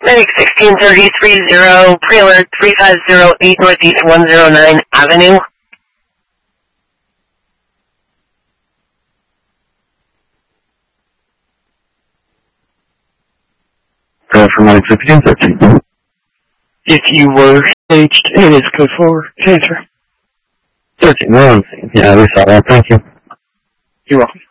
Medic 163030, pre-alert 3508 Northeast 109 Avenue. For Medic 1613. If you were staged, it is code 4. Answer. 13, we're on scene. Yeah, we saw that. Thank you. You're welcome.